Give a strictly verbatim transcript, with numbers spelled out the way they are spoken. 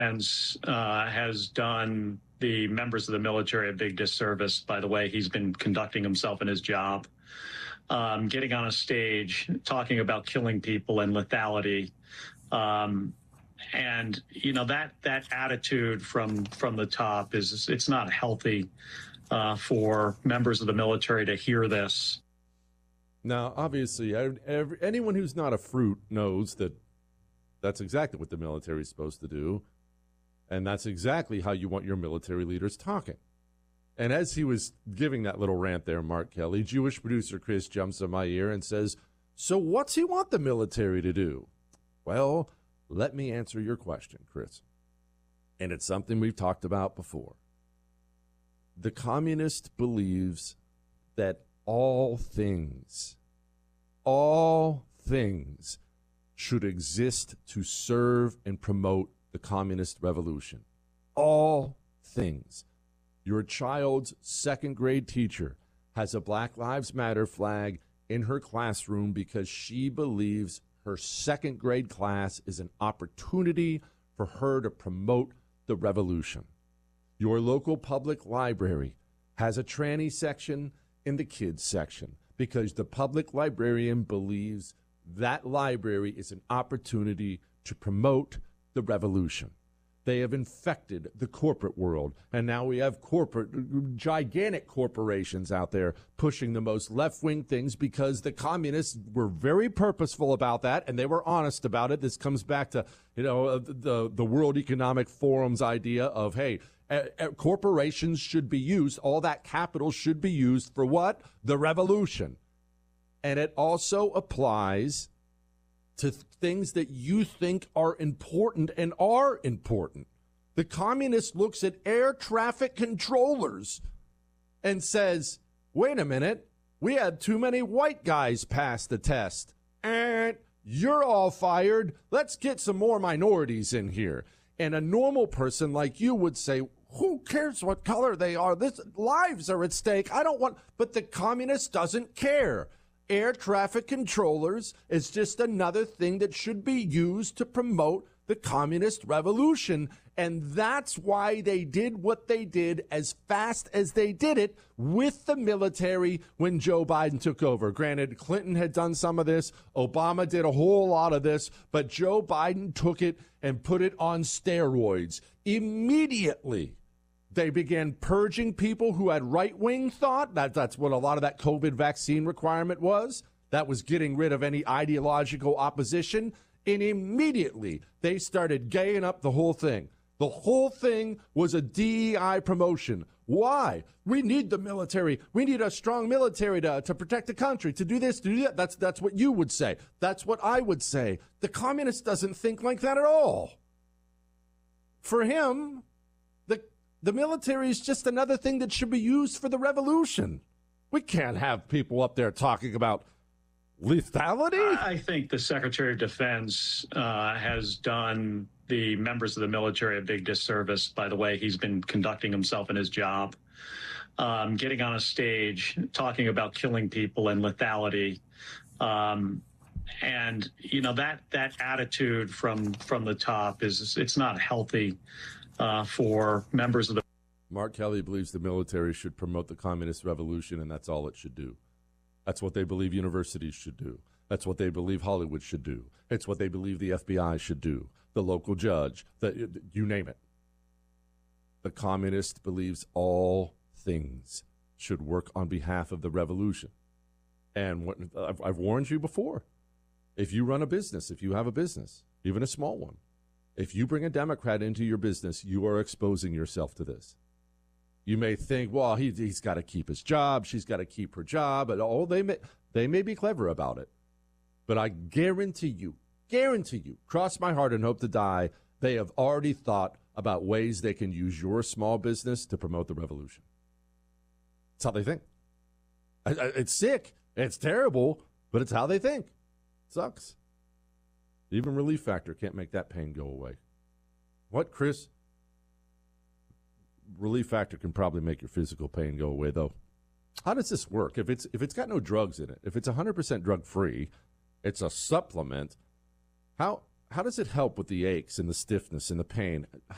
Defense uh, has done the members of the military a big disservice by the way he's been conducting himself in his job, um, getting on a stage, talking about killing people and lethality. Um, and, you know, that that attitude from from the top is it's not healthy uh, for members of the military to hear this. Now, obviously, every, anyone who's not a fruit knows that that's exactly what the military is supposed to do. And that's exactly how you want your military leaders talking. And as he was giving that little rant there, Mark Kelly, Jewish producer Chris jumps in my ear and says, so what's he want the military to do? Well, let me answer your question, Chris. And it's something we've talked about before. The communist believes that all things, all things should exist to serve and promote the communist revolution. All things. Your child's second grade teacher has a Black Lives Matter flag in her classroom because she believes her second grade class is an opportunity for her to promote the revolution. Your local public library has a tranny section in the kids section because the public librarian believes that library is an opportunity to promote the revolution. They have infected the corporate world, and now we have corporate, gigantic corporations out there pushing the most left-wing things because the communists were very purposeful about that, and they were honest about it. This comes back to, you know, the the World Economic Forum's idea of, hey, uh, uh, corporations should be used, all that capital should be used for what? The revolution. And it also applies to things that you think are important and are important. The communist looks at air traffic controllers and says, wait a minute, we had too many white guys pass the test. And you're all fired. Let's get some more minorities in here. And a normal person like you would say, who cares what color they are? This lives are at stake. I don't want, but the communist doesn't care. Air traffic controllers is just another thing that should be used to promote the communist revolution. And that's why they did what they did as fast as they did it with the military when Joe Biden took over. Granted, Clinton had done some of this. Obama did a whole lot of this. But Joe Biden took it and put it on steroids immediately. They began purging people who had right-wing thought. That, that's what a lot of that COVID vaccine requirement was. That was getting rid of any ideological opposition. And immediately, they started gaying up the whole thing. The whole thing was a D E I promotion. Why? We need the military. We need a strong military to, to protect the country, to do this, to do that. That's, that's what you would say. That's what I would say. The communist doesn't think like that at all. For him, the The military is just another thing that should be used for the revolution. We can't have people up there talking about lethality. I think the Secretary of Defense uh, has done the members of the military a big disservice by the way he's been conducting himself in his job, um, getting on a stage, talking about killing people and lethality. Um, and, you know, that that attitude from from the top is it's not healthy. Uh, for members of the Mark Kelly believes the military should promote the communist revolution, and that's all it should do. That's what they believe universities should do. That's what they believe Hollywood should do. It's what they believe the F B I should do, the local judge, the, you name it. The communist believes all things should work on behalf of the revolution. And what, I've, I've warned you before. If you run a business, if you have a business, even a small one, if you bring a Democrat into your business, you are exposing yourself to this. You may think, well, he, he's got to keep his job. She's got to keep her job. And oh, they may, they may be clever about it. But I guarantee you, guarantee you, cross my heart and hope to die, they have already thought about ways they can use your small business to promote the revolution. That's how they think. It's sick. It's terrible, but it's how they think. It sucks. Even Relief Factor can't make that pain go away. What, Chris? Relief Factor can probably make your physical pain go away, though. How does this work? If it's if it's got no drugs in it, if it's one hundred percent drug-free, it's a supplement, how how does it help with the aches and the stiffness and the pain?